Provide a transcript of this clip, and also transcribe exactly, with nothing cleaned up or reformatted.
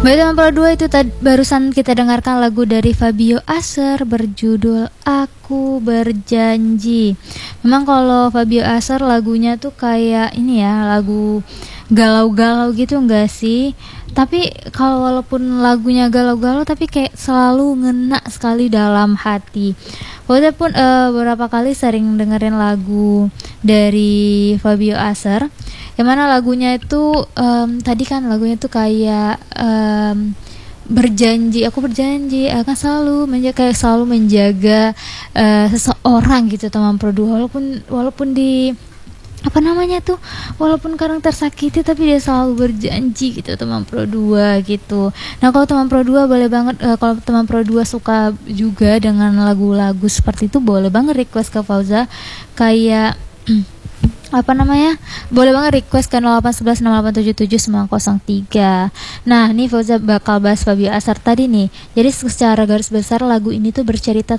Baik teman Pro dua, itu tadi barusan kita dengarkan lagu dari Fabio Acer berjudul Aku Berjanji. Memang kalau Fabio Acer lagunya tuh kayak ini ya, lagu galau-galau gitu enggak sih? Tapi kalau walaupun lagunya galau-galau tapi kayak selalu ngena sekali dalam hati. Walaupun uh, beberapa kali sering dengerin lagu dari Fabio Acer, yang mana lagunya itu um, tadi kan lagunya tuh kayak um, berjanji, aku berjanji akan selalu menjaga, kayak selalu menjaga uh, seseorang gitu teman Pro dua, walaupun walaupun di apa namanya tuh walaupun kadang tersakiti tapi dia selalu berjanji gitu teman Pro dua gitu. Nah kalau teman Pro dua boleh banget uh, kalau teman Pro dua suka juga dengan lagu-lagu seperti itu, boleh banget request ke Fauza kayak apa namanya, boleh banget request ke nol delapan satu satu enam delapan tujuh tujuh sembilan nol tiga. Nah nih Fauza bakal bahas Fabio Acer tadi nih. Jadi secara garis besar lagu ini tuh bercerita